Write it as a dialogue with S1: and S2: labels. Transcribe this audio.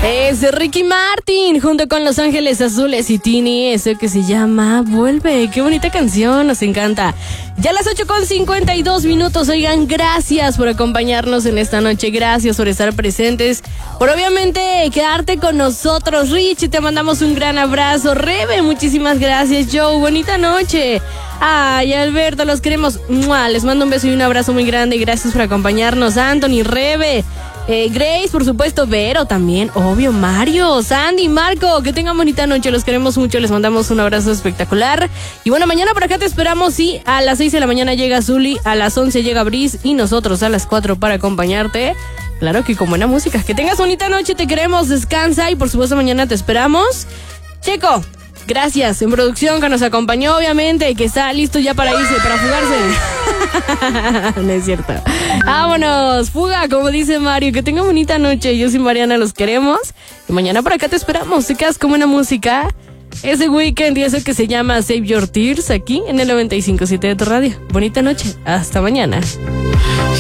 S1: Es Ricky Martin junto con Los Ángeles Azules y Tini, eso que se llama Vuelve. Qué bonita canción, nos encanta. Ya las 8:52. Oigan, gracias por acompañarnos en esta noche, gracias por estar presentes, por obviamente quedarte con nosotros. Richie, te mandamos un gran abrazo. Rebe, muchísimas gracias. Joe, bonita noche. Ay, Alberto, los queremos. ¡Mua! Les mando un beso y un abrazo muy grande. Gracias por acompañarnos, Anthony, Rebe, Grace, por supuesto, Vero también, obvio, Mario, Sandy, Marco, que tengan bonita noche, los queremos mucho, les mandamos un abrazo espectacular. Y bueno, mañana por acá te esperamos, sí, a las 6 de la mañana llega Zuli, a las 11 llega Brice y nosotros a las 4 para acompañarte. Claro que con buena música. Que tengas bonita noche, te queremos, descansa y por supuesto mañana te esperamos. Checo, gracias, en producción que nos acompañó, obviamente, que está listo ya para irse, para fugarse. No es cierto. Vámonos, fuga, como dice Mario. Que tenga bonita noche. Yo soy Mariana, los queremos. Y mañana por acá te esperamos. Te quedas con buena música. Ese Weekend y eso que se llama Save Your Tears aquí en el 95.7 de tu radio. Bonita noche. Hasta mañana.